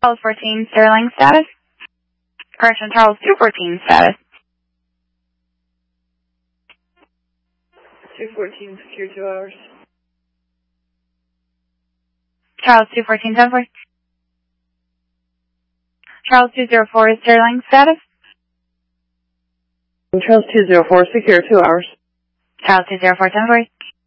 Charles 14, Sterling status. Correction, Charles 214 status. 214, secure 2 hours. Charles 214, 10-4. Charles 204 is Sterling status. Charles 204, secure 2 hours. Charles 204, 10-4.